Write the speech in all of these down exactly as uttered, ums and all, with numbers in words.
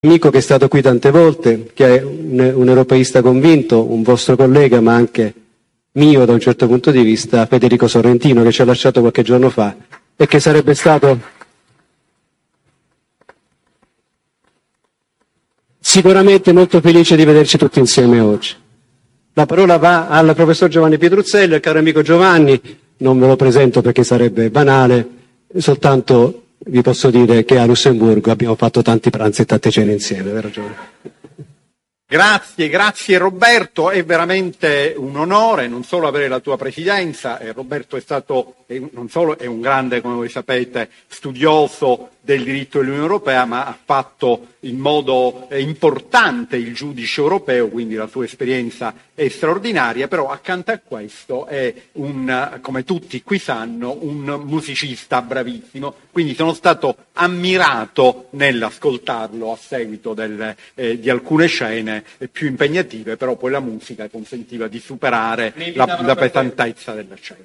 amico che è stato qui tante volte, che è un, un europeista convinto, un vostro collega, ma anche mio da un certo punto di vista, Federico Sorrentino, che ci ha lasciato qualche giorno fa e che sarebbe stato sicuramente molto felice di vederci tutti insieme oggi. La parola va al professor Giovanni Pietruzzello, il caro amico Giovanni, non ve lo presento perché sarebbe banale, soltanto vi posso dire che a Lussemburgo abbiamo fatto tanti pranzi e tante cene insieme, vero Giovanni? Grazie, grazie Roberto, è veramente un onore non solo avere la tua presidenza, eh, Roberto è stato, è, non solo è un grande, come voi sapete, studioso del diritto dell'Unione Europea, ma ha fatto in modo eh, importante il giudice europeo, quindi la sua esperienza è straordinaria, però accanto a questo è un, come tutti qui sanno, un musicista bravissimo, quindi sono stato ammirato nell'ascoltarlo a seguito del, eh, di alcune scene più impegnative, però poi la musica consentiva di superare la, la pesantezza della scena.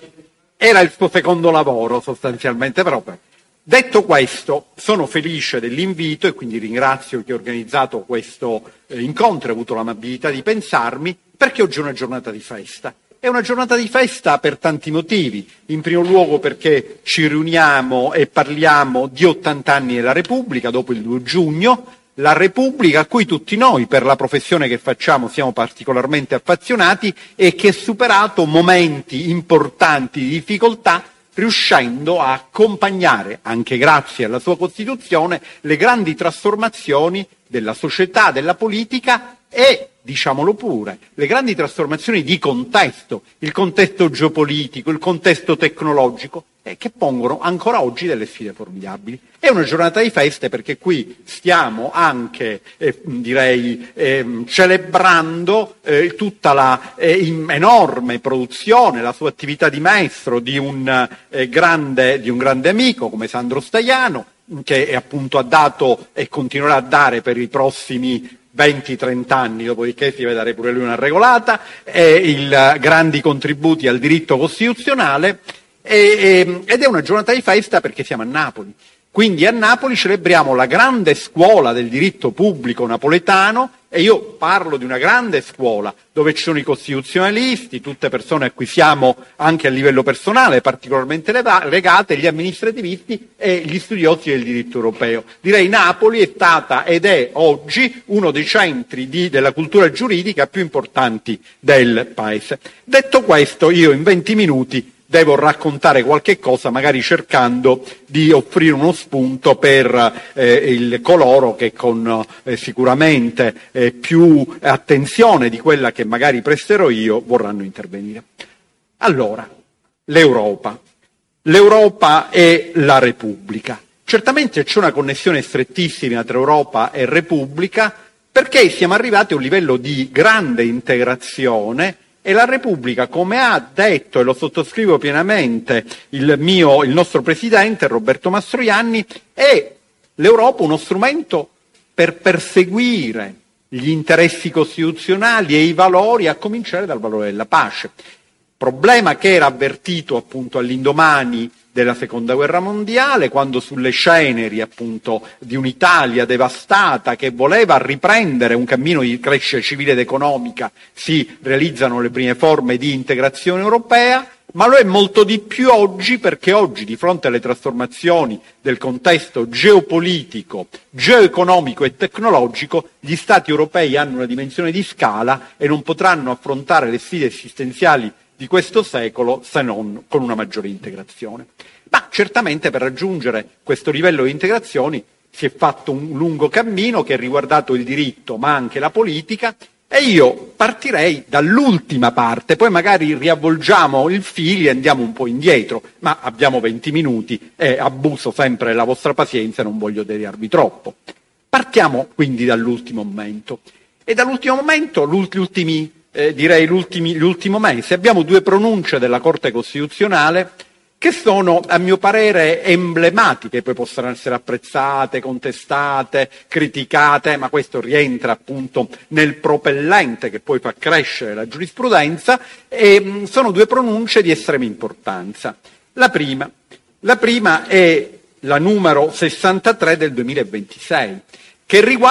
Era il suo secondo lavoro sostanzialmente proprio. Detto questo, sono felice dell'invito e quindi ringrazio chi ha organizzato questo eh, incontro, ha avuto l'amabilità di pensarmi, perché oggi è una giornata di festa. È una giornata di festa per tanti motivi. In primo luogo perché ci riuniamo e parliamo di ottanta anni della Repubblica, dopo il due giugno, la Repubblica a cui tutti noi, per la professione che facciamo, siamo particolarmente affezionati e che ha superato momenti importanti di difficoltà, riuscendo a accompagnare, anche grazie alla sua Costituzione, le grandi trasformazioni della società, della politica e, diciamolo pure, le grandi trasformazioni di contesto, il contesto geopolitico, il contesto tecnologico, eh, che pongono ancora oggi delle sfide formidabili. È una giornata di feste perché qui stiamo anche, eh, direi, eh, celebrando eh, tutta la eh, enorme produzione, la sua attività di maestro di un, eh, grande, di un grande amico come Sandro Staiano, che appunto ha dato e continuerà a dare per i prossimi venti trenta anni, dopodiché si vede pure lui una regolata, e il grandi contributi al diritto costituzionale, e, e, ed è una giornata di festa perché siamo a Napoli. Quindi a Napoli celebriamo la grande scuola del diritto pubblico napoletano, e io parlo di una grande scuola dove ci sono i costituzionalisti, tutte persone a cui siamo anche a livello personale particolarmente legate, gli amministrativisti e gli studiosi del diritto europeo. Direi Napoli è stata ed è oggi uno dei centri di, della cultura giuridica più importanti del Paese. Detto questo, io in venti minuti devo raccontare qualche cosa, magari cercando di offrire uno spunto per eh, il, coloro che con eh, sicuramente eh, più attenzione di quella che magari presterò io vorranno intervenire. Allora, l'Europa. L'Europa è la Repubblica. Certamente c'è una connessione strettissima tra Europa e Repubblica perché siamo arrivati a un livello di grande integrazione. E la Repubblica, come ha detto, e lo sottoscrivo pienamente, il, mio, il nostro Presidente Roberto Mastroianni, è l'Europa uno strumento per perseguire gli interessi costituzionali e i valori, a cominciare dal valore della pace. Problema che era avvertito appunto all'indomani della Seconda Guerra Mondiale, quando sulle ceneri appunto di un'Italia devastata che voleva riprendere un cammino di crescita civile ed economica si realizzano le prime forme di integrazione europea, ma lo è molto di più oggi perché oggi di fronte alle trasformazioni del contesto geopolitico, geoeconomico e tecnologico gli Stati europei hanno una dimensione di scala e non potranno affrontare le sfide esistenziali di questo secolo se non con una maggiore integrazione. Ma certamente per raggiungere questo livello di integrazioni si è fatto un lungo cammino che ha riguardato il diritto ma anche la politica, e io partirei dall'ultima parte, poi magari riavvolgiamo il filo e andiamo un po' indietro, ma abbiamo venti minuti e abuso sempre della vostra pazienza e non voglio tediarvi troppo. Partiamo quindi dall'ultimo momento. E dall'ultimo momento, gli ultimi Eh, direi l'ultimo mese, abbiamo due pronunce della Corte Costituzionale che sono, a mio parere, emblematiche, poi possono essere apprezzate, contestate, criticate, ma questo rientra appunto nel propellente che poi fa crescere la giurisprudenza, e mh, sono due pronunce di estrema importanza. La prima, la prima è la numero sessantatré del duemilaventisei, che riguarda